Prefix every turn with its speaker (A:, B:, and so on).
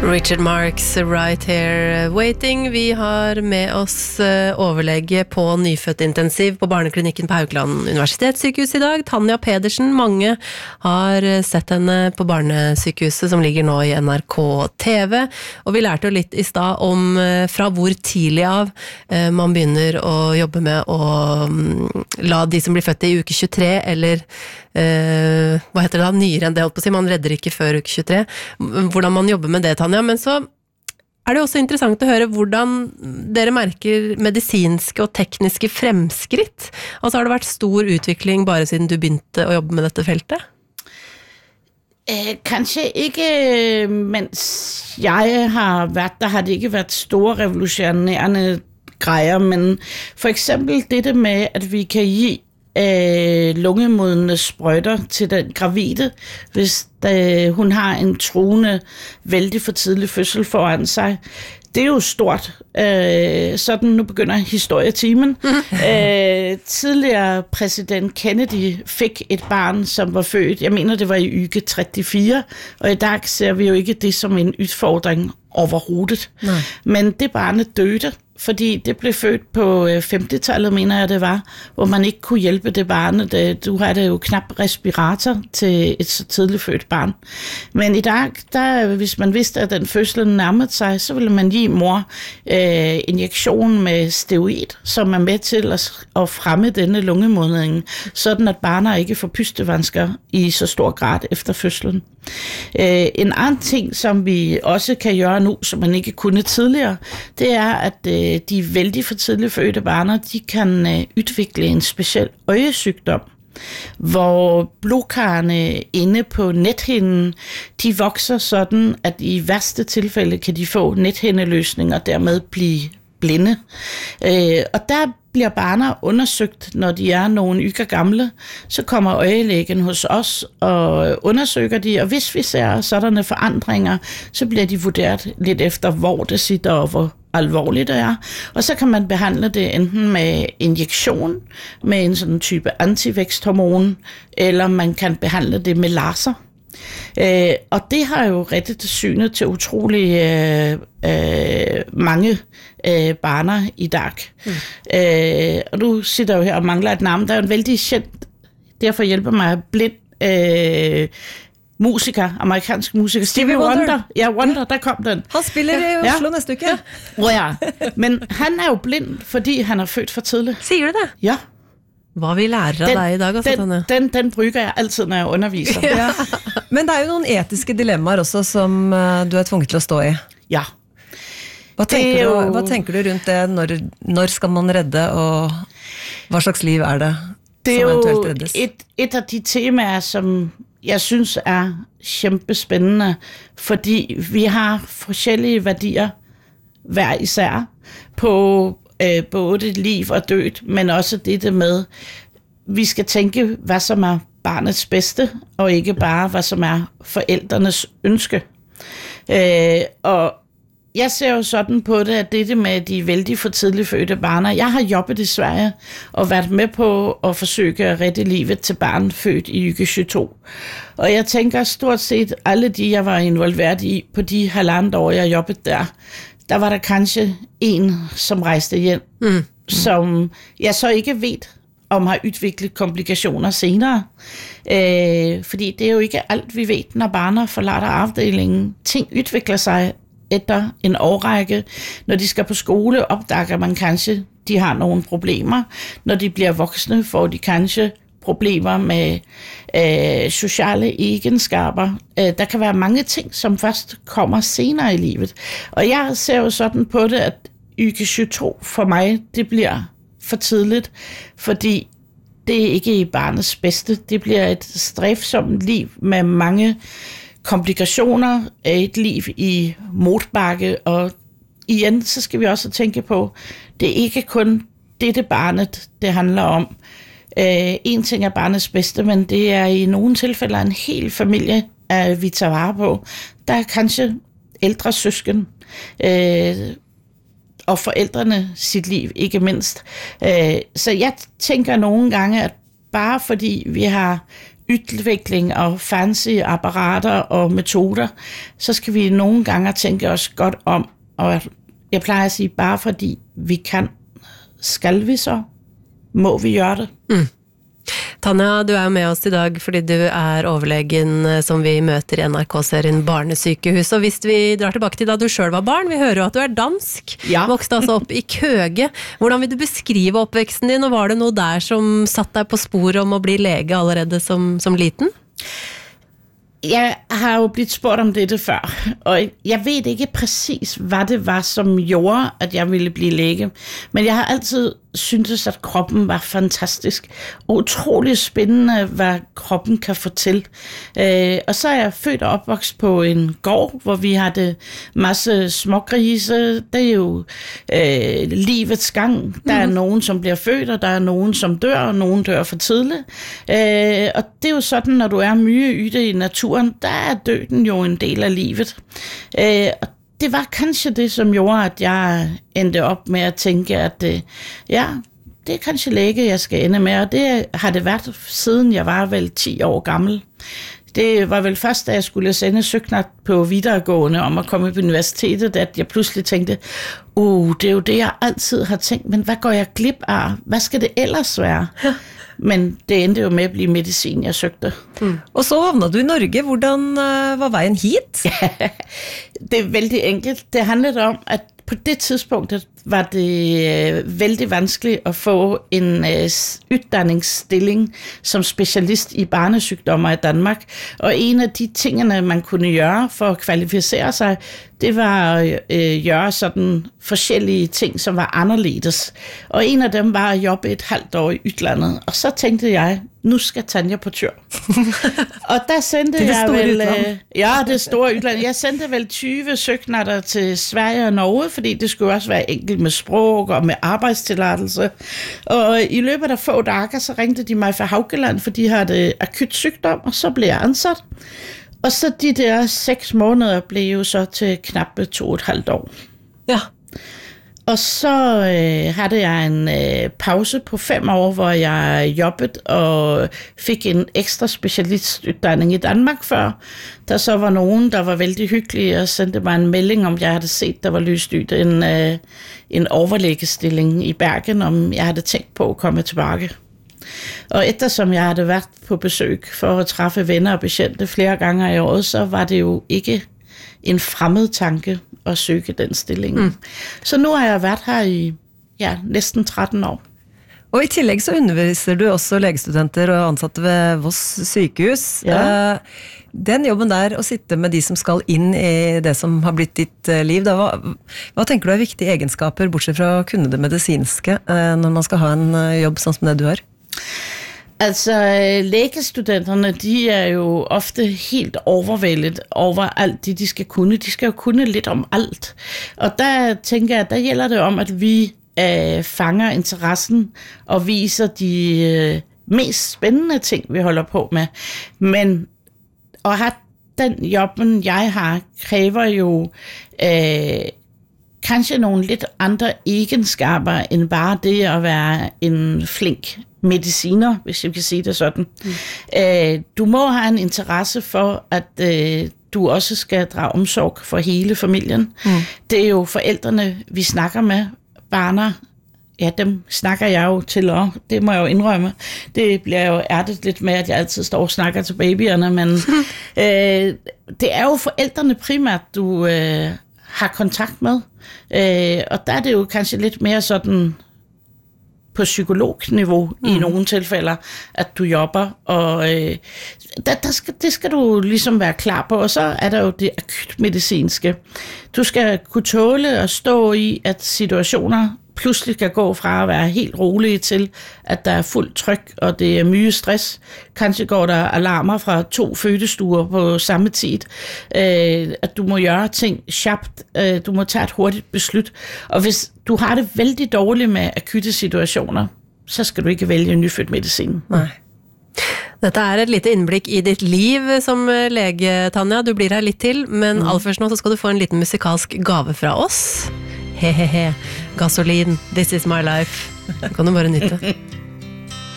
A: Richard Marx, Right Here Waiting. Vi har med oss overlege på nyfødtintensiv på barneklinikken på Haukeland universitetssykehus i dag. Tanja Pedersen, mange har sett henne på barnesykehuset som ligger nå i NRK TV. Og vi lærte jo litt i stad om fra hvor tidlig av man begynner å jobbe med å la de som blir født i uke 23, eller hva heter det da, nyere enn det, holdt på å si, man redder ikke før uke 23, hvordan man jobber med det, Tanja. Men så er det også interessant å høre hvordan dere merker medisinske og tekniske fremskritt. Altså har det vært stor utvikling bare siden du begynte å jobbe med dette feltet?
B: Kanskje ikke, mens jeg har vært der, har det ikke vært store revolutionerende greier, men for eksempel dette med, at vi kan gi lungemodne sprøjter til den gravide, hvis hun har en truende, vældig for tidlig fødsel foran sig. Det er jo stort. Sådan, nu begynder historietimen. Tidligere præsident Kennedy fik et barn, som var født, jeg mener det var i uke 34, og i dag ser vi jo ikke det som en udfordring overhovedet. Nej. Men det barnet døde, fordi det blev født på 50-tallet, mener jeg det var, hvor man ikke kunne hjælpe det barn. Du har det jo knap respirator til et så tidligt født barn. Men i dag, hvis man vidste, at den fødsel nærmede sig, så ville man give mor injektion med steroid, som er med til at fremme denne lungemodning, sådan at barnet ikke får pustevansker i så stor grad efter fødslen. En anden ting, som vi også kan gøre nu, som man ikke kunne tidligere, det er, at de vældig for tidligt fødte barner, de kan udvikle en speciel øjesygdom, hvor blodkarrene inde på nethinden, de vokser sådan, at i værste tilfælde kan de få nethindeløsning og dermed blive blinde. Og der bliver barner undersøgt, når de er nogle uger gamle, så kommer øjelægen hos os og undersøger de, og hvis vi ser sådanne forandringer, så bliver de vurderet lidt efter, hvor det sitter og hvor alvorligt det er. Og så kan man behandle det enten med injektion, med en sådan type antivæksthormon, eller man kan behandle det med laser. Og det har jo rettet synet til utrolig mange barner i dag. Og nu sidder jeg jo her og mangler et navn. Der er en vældig kendt, derfor hjælper mig blind musiker, amerikansk musiker, Stevie Wonder. Ja, Wonder, der kom den.
A: Han spiller i Oslo næste uke.
B: Ja, men han er jo blind, fordi han er født for tidligt.
A: Siger du det?
B: Ja.
A: Hva vi lærer av deg i dag? Altså,
B: den bruger jeg altid, når jeg underviser.
C: Ja. Men det er jo noen etiske dilemmaer også, som du er tvunget til å stå i.
B: Ja.
C: Hva tenker du rundt det? Når skal man redde, og hva slags liv er det som eventuelt reddes?
B: Det er jo et af de temaer, som jeg synes er kæmpespændende, fordi vi har forskellige værdier hver især på både liv og død, men også det med, vi skal tænke, hvad som er barnets bedste, og ikke bare, hvad som er forældrenes ønske. Og jeg ser jo sådan på det, at det med de vældig for tidligt fødte barner, jeg har jobbet i Sverige og været med på at forsøge at redde livet til barn født i uke 22. Og jeg tænker stort set alle de, jeg var involveret i på de 1,5 år, jeg jobbede der var der kanskje en, som rejste hjem, som jeg så ikke ved, om har udviklet komplikationer senere. Fordi det er jo ikke alt, vi ved, når barner forlader afdelingen. Ting udvikler sig efter en årrække. Når de skal på skole, opdager man kanskje, de har nogle problemer. Når de bliver voksne, får de kanskje problemer med sociale egenskaber. Der kan være mange ting, som først kommer senere i livet. Og jeg ser jo sådan på det, at uke 22 for mig, det bliver for tidligt, fordi det er ikke i barnets bedste. Det bliver et stræfsomt liv med mange komplikationer, et liv i modbakke, og igen, så skal vi også tænke på, det er ikke kun dette barnet, det handler om. En ting er barnets bedste, men det er i nogle tilfælde en hel familie, vi tager vare på. Der er kanskje ældre søsken, og forældrene sit liv, ikke mindst. Så jeg tænker nogle gange, at bare fordi vi har udvikling og fancy apparater og metoder, så skal vi nogle gange tænke os godt om, og jeg plejer at sige, bare fordi vi kan, skal vi så? Må vi gøre det?
A: Tanja, du med oss I dag fordi du overlegen som vi møter I NRK-serien Barnesykehus. Og hvis vi drar tilbake til da du selv var barn, vi hører jo at du dansk, vokste altså opp I Køge. Hvordan vil du beskrive oppveksten din, og var det noe der som satt deg på spor om å bli lege allerede som liten?
B: Jeg har jo blitt spurgt om dette før, og jeg vet ikke præcis, hvad det var, som gjorde, at jeg ville blive læge. Men jeg har altid syntes, at kroppen var fantastisk, og utrolig spændende, hvad kroppen kan få til. Og så jeg født og opvokset på en gård, hvor vi havde masse smågrise. Det jo livets gang. Der nogen, som bliver født, og der nogen, som dør, og nogen dør for tidligt. Og det jo sådan, når du mye yde I naturen, der døden jo en del af livet. Og det var kanskje det, som gjorde, at jeg endte op med at tænke, at det kanskje læge, jeg skal ende med, og det har det været, siden jeg var vel 10 år gammel. Det var vel først, da jeg skulle sende søknad på videregående om at komme på universitetet, at jeg pludselig tænkte, det jo det, jeg altid har tænkt, men hvad går jeg glip af? Hvad skal det ellers være? Men det endte jo med at blive medicin, jeg søgte.
C: Og så havnede du I Norge. Hvordan var vejen hit?
B: Det vældig enkelt. Det handlede om, at på det tidspunkt var det vældig vanskeligt at få en uddannelsesstilling som specialist I barnesygdommer I Danmark. Og en af de tingene, man kunne gøre for at kvalificere sig, det var at gøre sådan forskellige ting, som var anderledes. Og en af dem var at jobbe et halvt år I udlandet. Og så tænkte jeg, nu skal Tanja på tur. Og der sendte jeg vel... det store udland. Jeg sendte vel 20 søknader til Sverige og Norge, fordi det skulle også være enkelt med sprog og med arbejdstilladelse. Og I løbet af få dage, så ringte de mig fra Haukeland, for de havde akut sygdom, og så blev jeg ansat. Og så de der 6 måneder blev jo så til knappe 2,5 år.
A: Ja.
B: Og så havde jeg en pause på 5 år, hvor jeg jobbede og fik en ekstra specialistuddanning I Danmark før. Der så var nogen, der var vældig hyggelige og sendte mig en melding, om jeg havde set, der var lyst ud en overlægestilling I Bergen, om jeg havde tænkt på at komme tilbage. Og eftersom jeg havde været på besøg for at træffe venner og bekendte flere gange I året, så var det jo ikke en fremmed tanke at søge den stilling. Så nu har jeg været her I næsten 13 år.
C: Og I tillegg så underviser du også legestudenter og ansatte ved Voss sykehus. Ja. Den jobben der, å sitte med de som skal inn I det som har blitt ditt liv, da, hva tenker du viktige egenskaper, bortsett fra å kunne det medisinske, når man skal ha en jobb sånn som det du har?
B: Altså, lægestudenterne, de jo ofte helt overvældet over alt det, de skal kunne. De skal jo kunne lidt om alt. Og der tænker jeg, der gælder det om, at vi fanger interessen og viser de mest spændende ting, vi holder på med. Men at have den jobben, jeg har, kræver jo kanskje nogle lidt andre egenskaber, end bare det at være en flink mediciner, hvis jeg kan sige det sådan. Du må have en interesse for, at du også skal drage omsorg for hele familien. Det jo forældrene, vi snakker med, barner. Ja, dem snakker jeg jo til, og det må jeg jo indrømme. Det bliver jo ærtet lidt med, at jeg altid står og snakker til babyerne, men det jo forældrene primært, du har kontakt med. Og der det jo kanskje lidt mere sådan på psykologniveau I nogle tilfælde, at du jobber, og det skal du ligesom være klar på, og så der jo det akutmedicinske. Du skal kunne tåle at stå I, at situationer pludselig kan gå fra at være helt rolige til, at der fuldt tryk, og det mye stress. Kanskje går der alarmer fra 2 fødestuer på samme tid. At du må gøre ting sharpt. Du må tage et hurtigt beslut. Og hvis du har det vældig dårligt med akutte situationer, så skal du ikke vælge nyfødt medicin.
A: Nej. Dette et lite innblikk I ditt liv som lege, Tanja. Du blir her litt til, men allerførst nå så skal du få en liten musikalsk gave fra oss. Hehehe, Gasolin, This is my life. Kan du bare nytte.